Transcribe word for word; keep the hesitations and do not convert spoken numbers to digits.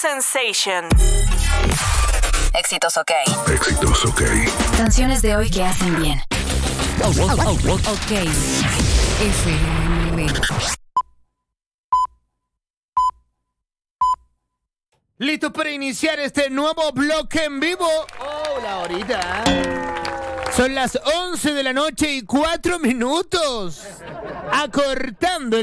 Sensation. Éxitos OK. Éxitos OK. Canciones de hoy que hacen bien. Oh, oh, oh, oh, OK. F M. ¿Listo para iniciar este nuevo bloque en vivo? Hola, ahorita. Son las once de la noche y cuatro minutos. Acortando el